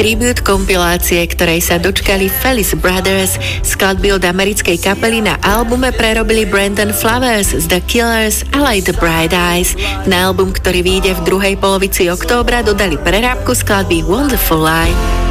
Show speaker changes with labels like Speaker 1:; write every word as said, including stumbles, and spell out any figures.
Speaker 1: Tribute kompilácie, ktorej sa dočkali Felice Brothers, skladby od americkej kapely na albume prerobili Brandon Flowers z The Killers a Like the Bright Eyes. Na album, ktorý vyjde v druhej polovici októbra, dodali prerábku skladby Wonderful Life.